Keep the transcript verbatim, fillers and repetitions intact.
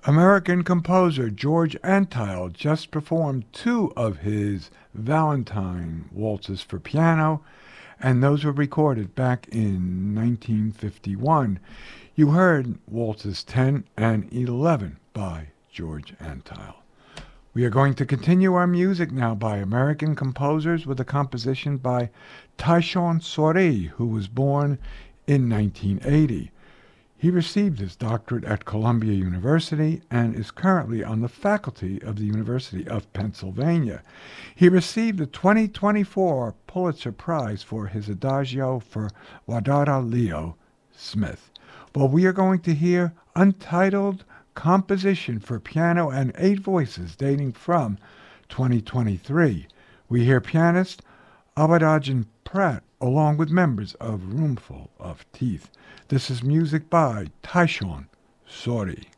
American composer George Antheil just performed two of his Valentine waltzes for piano, and those were recorded back in nineteen fifty-one. You heard Waltzes ten and eleven by George Antheil. We are going to continue our music now by American composers with a composition by Taishan Sori, who was born in nineteen eighty. He received his doctorate at Columbia University and is currently on the faculty of the University of Pennsylvania. He received the twenty twenty-four Pulitzer Prize for his Adagio for Wadada Leo Smith. Well, we are going to hear Untitled Composition for Piano and Eight Voices dating from twenty twenty-three. We hear pianist Abadajan Pratt along with members of Roomful of Teeth. This is music by Taishan Sori.